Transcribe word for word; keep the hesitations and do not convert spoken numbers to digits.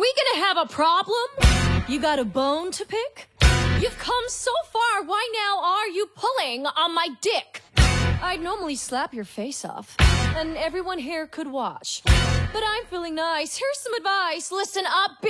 we gonna have a problem? You got a bone to pick? You've come so far, why now are you pulling on my dick? I'd normally slap your face off, and everyone here could watch. But I'm feeling nice. Here's some advice. Listen up,